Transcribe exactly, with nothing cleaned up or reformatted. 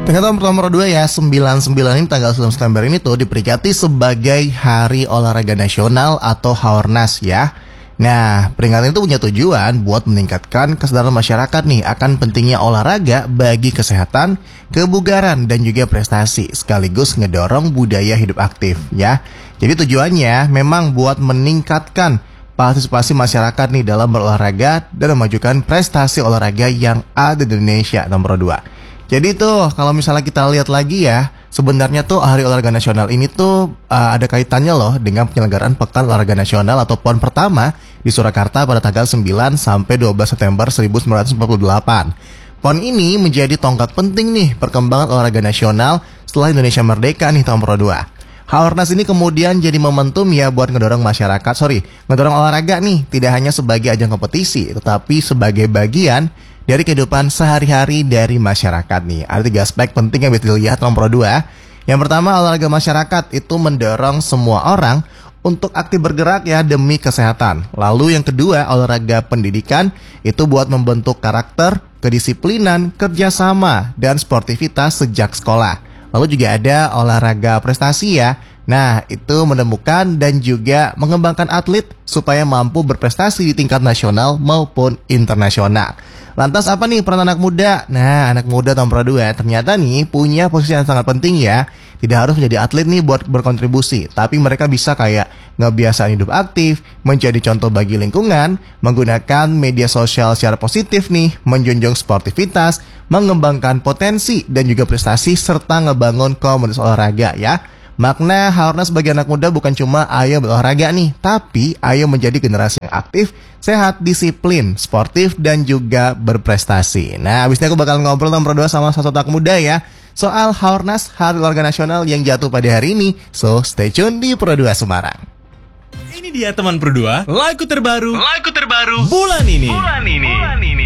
Ternyata nomor dua ya, sembilan puluh sembilan ini tanggal sembilan September ini tuh diperingati sebagai Hari Olahraga Nasional atau Haornas ya. Nah, peringatan itu punya tujuan buat meningkatkan kesadaran masyarakat nih akan pentingnya olahraga bagi kesehatan, kebugaran, dan juga prestasi, sekaligus ngedorong budaya hidup aktif ya. Jadi tujuannya memang buat meningkatkan partisipasi masyarakat nih dalam berolahraga dan memajukan prestasi olahraga yang ada di Indonesia, nomor dua. Jadi tuh kalau misalnya kita lihat lagi ya, sebenarnya tuh Hari Olahraga Nasional ini tuh uh, ada kaitannya loh dengan penyelenggaraan Pekan Olahraga Nasional atau PON pertama di Surakarta pada tanggal sembilan sampai dua belas September seribu sembilan ratus empat puluh delapan. PON ini menjadi tonggak penting nih perkembangan olahraga nasional setelah Indonesia merdeka nih nomor dua. Haornas ini kemudian jadi momentum ya buat ngedorong masyarakat, sorry, ngedorong olahraga nih, tidak hanya sebagai ajang kompetisi, tetapi sebagai bagian dari kehidupan sehari-hari dari masyarakat nih. Ada tiga aspek penting yang bisa dilihat nomor dua. Yang pertama, olahraga masyarakat itu mendorong semua orang untuk aktif bergerak ya demi kesehatan. Lalu yang kedua, olahraga pendidikan itu buat membentuk karakter, kedisiplinan, kerjasama, dan sportivitas sejak sekolah. Lalu juga ada olahraga prestasi ya. Nah, itu menemukan dan juga mengembangkan atlet supaya mampu berprestasi di tingkat nasional maupun internasional. Lantas apa nih peran anak muda? Nah, anak muda nomor dua ternyata nih punya posisi yang sangat penting ya. Tidak harus menjadi atlet nih buat berkontribusi, tapi mereka bisa kayak ngebiasain hidup aktif, menjadi contoh bagi lingkungan, menggunakan media sosial secara positif nih, menjunjung sportivitas, mengembangkan potensi dan juga prestasi, serta ngebangun komunitas olahraga ya. Makna Haornas bagi anak muda bukan cuma ayo berolahraga nih, tapi ayo menjadi generasi yang aktif, sehat, disiplin, sportif, dan juga berprestasi. Nah, abis ini aku bakal ngobrol nomor dua sama satu anak muda ya, soal Haornas, Hari Olahraga Nasional yang jatuh pada hari ini. So, stay tune di Pro dua Semarang. Ini dia teman Pro dua, lagu terbaru, lagu terbaru bulan ini. Bulan ini. Bulan ini.